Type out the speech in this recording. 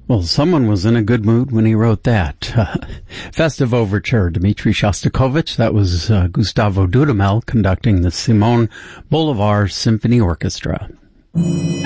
Well, someone was in a good mood when he wrote that. Festive Overture, Dmitri Shostakovich. That was Gustavo Dudamel conducting the Simon Bolivar Symphony Orchestra.